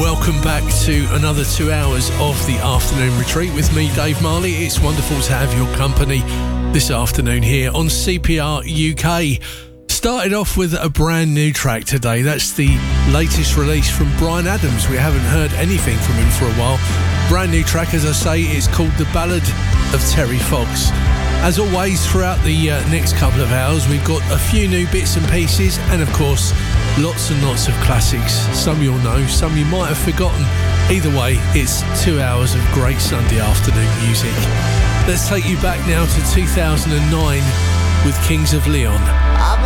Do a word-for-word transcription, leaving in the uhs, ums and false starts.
welcome back to another two hours of the afternoon retreat with me, Dave Marley. It's wonderful to have your company this afternoon here on C P R U K. Started off with a brand new track today. That's the latest release from Bryan Adams. We haven't heard anything from him for a while. Brand new track, as I say, is called The Ballad of Terry Fox. As always, throughout the uh, next couple of hours, we've got a few new bits and pieces, and of course, lots and lots of classics. Some you'll know, some you might have forgotten. Either way, it's two hours of great Sunday afternoon music. Let's take you back now to two thousand nine with Kings of Leon.